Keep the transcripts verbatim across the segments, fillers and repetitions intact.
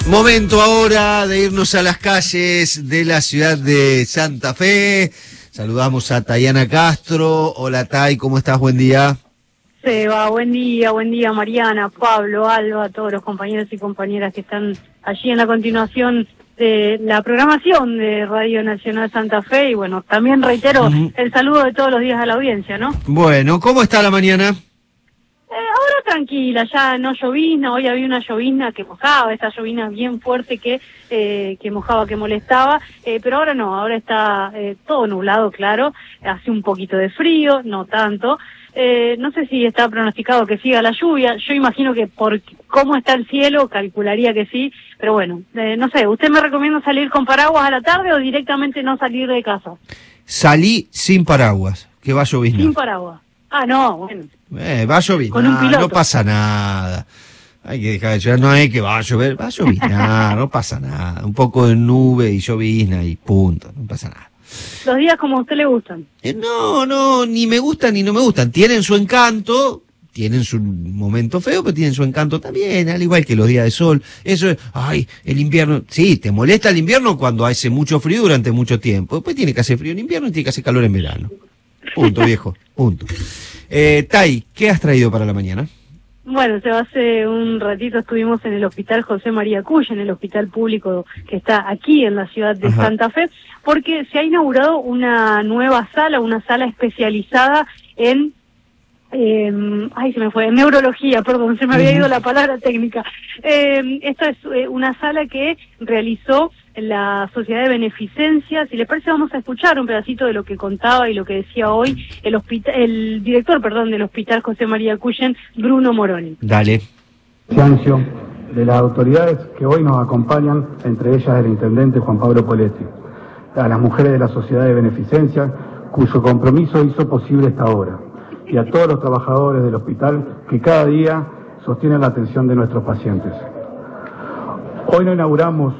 Momento ahora de irnos a las calles de la ciudad de Santa Fe. Saludamos a Tayana Castro. Hola Tay, ¿cómo estás? Buen día. Seba, buen día, buen día Mariana, Pablo, Alba, todos los compañeros y compañeras que están allí en la continuación de la programación de Radio Nacional Santa Fe. Y bueno, también reitero uh-huh. el saludo de todos los días a la audiencia, ¿no? Bueno, ¿cómo está la mañana? Eh, ahora tranquila, ya no llovizna, hoy había una llovizna que mojaba, esta llovizna bien fuerte que eh, que mojaba, que molestaba, eh, pero ahora no, ahora está eh, todo nublado, claro, hace un poquito de frío, no tanto. Eh, no sé si está pronosticado que siga la lluvia, yo imagino que por cómo está el cielo calcularía que sí, pero bueno, eh, no sé, ¿usted me recomienda salir con paraguas a la tarde o directamente no salir de casa? Salí sin paraguas, que va a llover. Sin paraguas. Ah, no, bueno. Eh, va a llover, no pasa nada. Hay que dejar de llover, no hay que va a llover, va a lloviznar, no pasa nada. Un poco de nube y llovizna y punto, no pasa nada. Los días como a usted le gustan. Eh, no, no, ni me gustan ni no me gustan. Tienen su encanto, tienen su momento feo, pero tienen su encanto también, al igual que los días de sol. Eso es, ay, el invierno, sí, te molesta el invierno cuando hace mucho frío durante mucho tiempo. Después tiene que hacer frío en invierno y tiene que hacer calor en verano. Punto, viejo, punto. Eh, Tay, ¿qué has traído para la mañana? Bueno, hace un ratito estuvimos en el Hospital José María Cuya, en el hospital público que está aquí en la ciudad de Ajá. Santa Fe, porque se ha inaugurado una nueva sala, una sala especializada en... Eh, ay, se me fue, en neurología, perdón, se me había ido la palabra técnica. Eh, esta es eh, una sala que realizó la Sociedad de Beneficencia. Si le parece, vamos a escuchar un pedacito de lo que contaba y lo que decía hoy el hospital, el director, perdón, del Hospital José María Cuyen, Bruno Moroni. Dale. De las autoridades que hoy nos acompañan, entre ellas el intendente Juan Pablo Poletti, a las mujeres de la Sociedad de Beneficencia, cuyo compromiso hizo posible esta obra, y a todos los trabajadores del hospital que cada día sostienen la atención de nuestros pacientes. Hoy no inauguramos,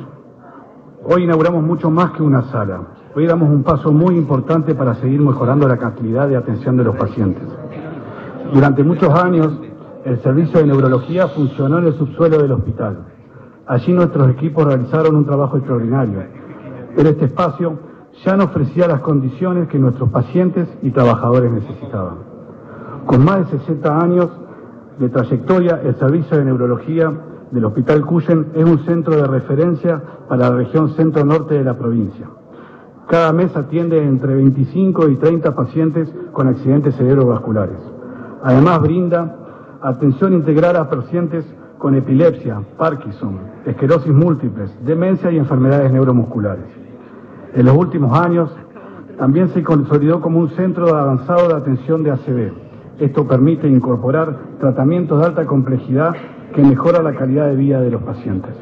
hoy inauguramos mucho más que una sala. Hoy damos un paso muy importante para seguir mejorando la calidad de atención de los pacientes. Durante muchos años, el servicio de neurología funcionó en el subsuelo del hospital. Allí nuestros equipos realizaron un trabajo extraordinario, pero este espacio ya no ofrecía las condiciones que nuestros pacientes y trabajadores necesitaban. Con más de sesenta años de trayectoria, el servicio de neurología del Hospital Cuyen es un centro de referencia para la región centro-norte de la provincia. Cada mes atiende entre veinticinco y treinta pacientes con accidentes cerebrovasculares. Además brinda atención integral a pacientes con epilepsia, Parkinson, esclerosis múltiples, demencia y enfermedades neuromusculares. En los últimos años también se consolidó como un centro avanzado de atención de A C V. Esto permite incorporar tratamientos de alta complejidad que mejora la calidad de vida de los pacientes.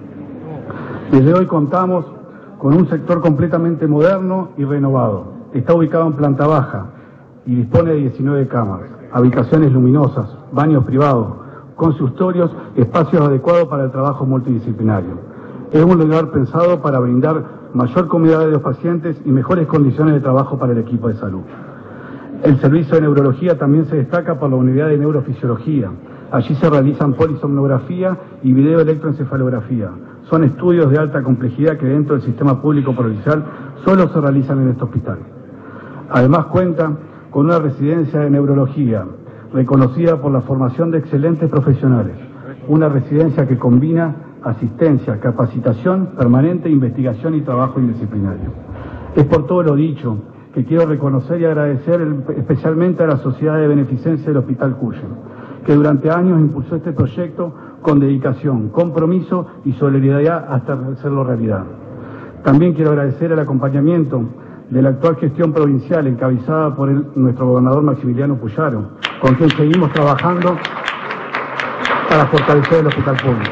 Desde hoy contamos con un sector completamente moderno y renovado. Está ubicado en planta baja y dispone de diecinueve camas, habitaciones luminosas, baños privados, consultorios, espacios adecuados para el trabajo multidisciplinario. Es un lugar pensado para brindar mayor comodidad de los pacientes y mejores condiciones de trabajo para el equipo de salud. El servicio de neurología también se destaca por la unidad de neurofisiología. Allí se realizan polisomnografía y videoelectroencefalografía. Son estudios de alta complejidad que dentro del sistema público provincial solo se realizan en este hospital. Además cuenta con una residencia de neurología reconocida por la formación de excelentes profesionales. Una residencia que combina asistencia, capacitación permanente, investigación y trabajo interdisciplinario. Es por todo lo dicho que quiero reconocer y agradecer especialmente a la Sociedad de Beneficencia del Hospital Cuyen, que durante años impulsó este proyecto con dedicación, compromiso y solidaridad hasta hacerlo realidad. También quiero agradecer el acompañamiento de la actual gestión provincial encabezada por el, nuestro gobernador Maximiliano Puyaro, con quien seguimos trabajando para fortalecer el hospital público.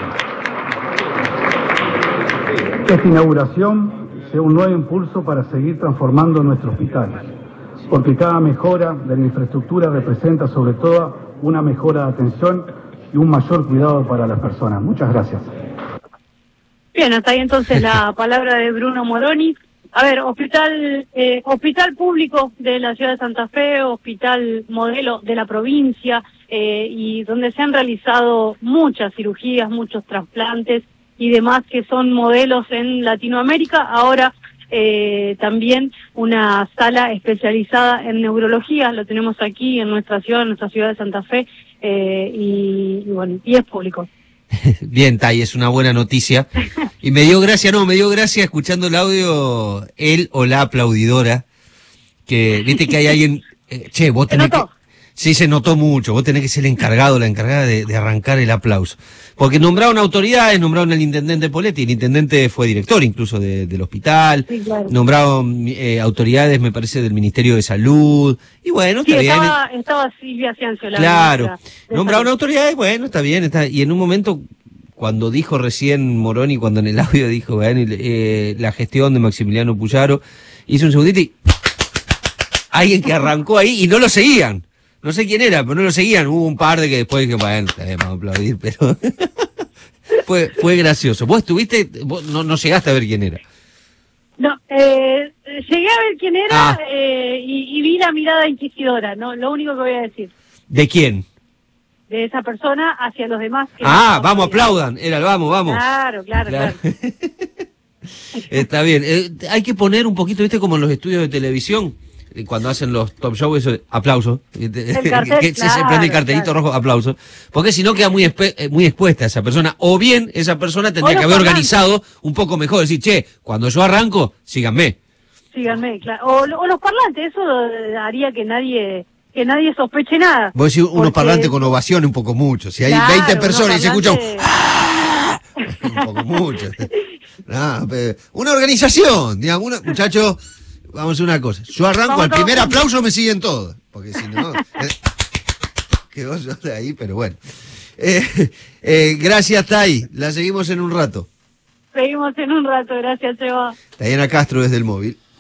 Esta inauguración sea un nuevo impulso para seguir transformando nuestro hospital, porque cada mejora de la infraestructura representa sobre todo una mejora de atención y un mayor cuidado para las personas. Muchas gracias. Bien, hasta ahí entonces la palabra de Bruno Moroni. A ver, hospital eh, hospital público de la ciudad de Santa Fe, hospital modelo de la provincia, eh, y donde se han realizado muchas cirugías, muchos trasplantes, y demás que son modelos en Latinoamérica. Ahora eh, también una sala especializada en neurología, lo tenemos aquí en nuestra ciudad, en nuestra ciudad de Santa Fe, eh, y, y bueno, y es público. Bien, Tai, es una buena noticia. Y me dio gracia, no, me dio gracia escuchando el audio, él o la aplaudidora, que viste que hay alguien, eh, che, vos tenés que... Sí, se notó mucho, vos tenés que ser el encargado, la encargada de, de arrancar el aplauso. Porque nombraron autoridades, nombraron al intendente Poletti, el intendente fue director incluso de, del hospital, sí, claro. Nombraron eh, autoridades, me parece, del Ministerio de Salud, y bueno, sí, está estaba, bien. Estaba Silvia Ciancio, la Claro, ministra de nombraron Salud. autoridades, bueno, está bien, está, y en un momento, cuando dijo recién Moroni, cuando en el audio dijo, bueno, eh, la gestión de Maximiliano Puyaro, hizo un segundito y alguien que arrancó ahí y no lo seguían. No sé quién era, pero no lo seguían. Hubo un par de que después dije, bueno, eh, vamos a aplaudir, pero fue fue gracioso. ¿Vos estuviste, vos no, no llegaste a ver quién era? No, eh, llegué a ver quién era ah. eh, y, y vi la mirada inquisidora, no, lo único que voy a decir. ¿De quién? De esa persona hacia los demás. Que ah, no vamos, aplaudan. Era el vamos, vamos. Claro, claro, claro. claro. Está bien. Eh, hay que poner un poquito, viste, como en los estudios de televisión. Cuando hacen los top shows, eso, aplauso. El cartel, que claro, se prende el cartelito claro. rojo, aplauso. Porque si no queda muy expe- muy expuesta esa persona. O bien, esa persona tendría o que haber parlantes. organizado un poco mejor. Decir, che, cuando yo arranco, síganme. Síganme, claro. O, o los parlantes, eso haría que nadie que nadie sospeche nada. Vos decís unos porque... parlantes con ovación un poco mucho. Si hay claro, veinte personas y se escucha un... ¡Ah! un poco mucho. No, pero una organización, digamos, una... muchachos... Vamos a hacer una cosa. Yo arranco, Vamos al primer juntos. aplauso me siguen todos. Porque si no... Eh, quedó yo de ahí, pero bueno. Eh, eh, gracias, Tai. La seguimos en un rato. Seguimos en un rato. Gracias, Seba. Diana Castro desde el móvil.